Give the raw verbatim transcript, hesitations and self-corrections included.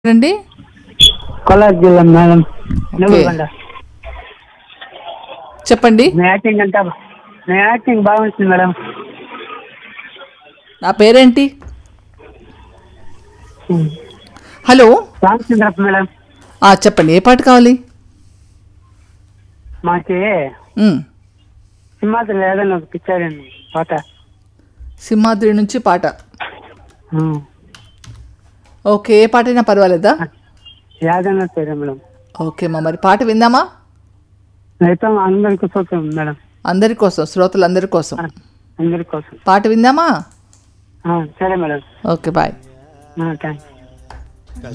రండి. కోలార్ జిల్లా madam. Okay. చెప్పండి. మీ యాక్టింగ్ అంతా మీ యాక్టింగ్ బాగుంటుంది మేడం. నా పేరేంటి? Hello, Ramachandrappa madam. ఆ, చెప్పండి, ఏ పాట కావాలి? మాకి ఉమ్, సింహాద్రి ఏదైనా ఒక పిక్చర్ అండి పాట. సింహాద్రి నుంచి పాట. ఉమ్. ఓకే, ఏ పాట అయినా పర్వాలేదా? యాదన్న సరే మేడం. ఓకే మా, మరి పాట విందామా? అయితే అందరికి కోసం మేడం. అందరి కోసం, శ్రోతలందరి కోసం అందరి కోసం పాట విందామా? సరే మేడం. Okay, bye. థ్యాంక్స్.